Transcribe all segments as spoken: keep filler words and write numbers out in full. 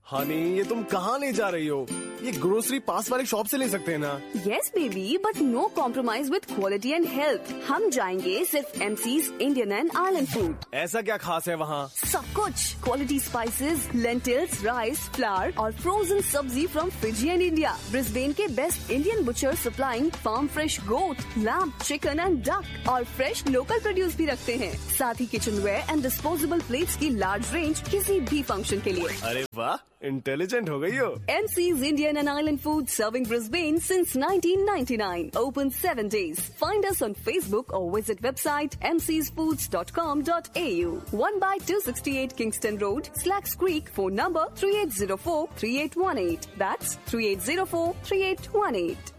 हनी, ये तुम कहाँ ले जा रही हो? ये ग्रोसरी पास वाली शॉप से ले सकते हैं ना? Yes baby, but no compromise with quality and health. हम जाएंगे सिर्फ MCs Indian and island food. ऐसा क्या खास है वहाँ? सब कुछ, quality spices, lentils, rice, flower और फ्रोजन सब्जी from Fiji and India. Brisbane के best Indian butcher supplying farm fresh goat, lamb, chicken and duck और फ्रेश लोकल प्रोड्यूस भी रखते हैं। साथ ही kitchen where and disposable plates की लार्ज रेंज किसी भी फंक्शन के लिए। अरे वाह, इंटेलिजेंट हो गई हो। M C's Indian and Island Food serving Brisbane since nineteen ninety-nine. Open seven days. Find us on Facebook or visit website m c s foods dot com dot a u. one by two sixty-eight Kingston Road, Slacks Creek. Phone number three eight zero four three eight one eight. That's three eight zero four three eight one eight.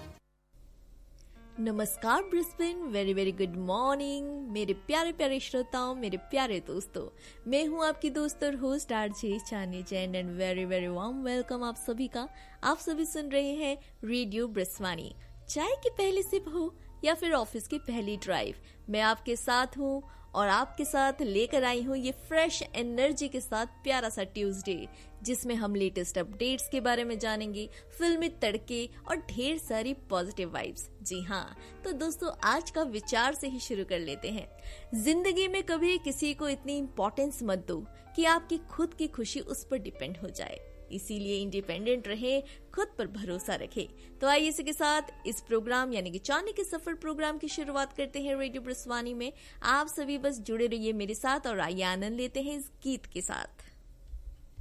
नमस्कार Brisbane, very very good morning मेरे प्यारे प्यारे श्रोताओं, मेरे प्यारे दोस्तों। मैं हूं आपकी दोस्त और होस्ट आरजे चानी Jain and very very warm welcome आप सभी का। आप सभी सुन रहे हैं रेडियो ब्रिस्वानी। चाय की पहली सिप हो या फिर ऑफिस की पहली ड्राइव, मैं आपके साथ हूं और आपके साथ लेकर आई हूं ये फ्रेश एनर्जी के साथ प्यारा सा ट्यूसडे, जिसमें हम लेटेस्ट अपडेट्स के बारे में जानेंगे, फिल्मी तड़के और ढेर सारी पॉजिटिव वाइब्स। जी हाँ, तो दोस्तों आज का विचार से ही शुरू कर लेते हैं। जिंदगी में कभी किसी को इतनी इम्पोर्टेंस मत दो कि आपकी खुद की खुशी उस पर डिपेंड हो जाए। इसीलिए इंडिपेंडेंट रहे, खुद पर भरोसा रखे। तो आइए इसी के साथ इस प्रोग्राम यानी कि चांदी के सफर प्रोग्राम की शुरुआत करते हैं रेडियो ब्रिस्वानी में। आप सभी बस जुड़े रहिए मेरे साथ और आइए आनंद लेते हैं इस गीत के साथ।